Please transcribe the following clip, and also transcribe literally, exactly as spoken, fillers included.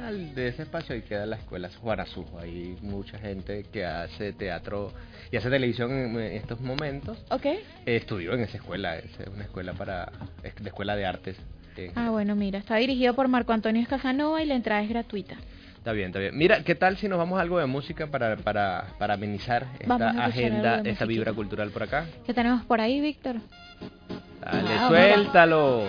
final de ese espacio ahí queda la escuela Juan Asujo. Hay mucha gente que hace teatro y hace televisión en, en estos momentos. Ok. Eh, estudió en esa escuela, es una escuela para, es de escuela de artes. Eh, Ah, bueno, mira, está dirigido por Marco Antonio Casanova y la entrada es gratuita. Está bien, está bien. Mira, ¿qué tal si nos vamos a algo de música para, para, para amenizar Vamos esta a escuchar algo agenda, de esta musiquita. vibra cultural por acá? ¿Qué tenemos por ahí, Víctor? Dale, Ah, mira. suéltalo.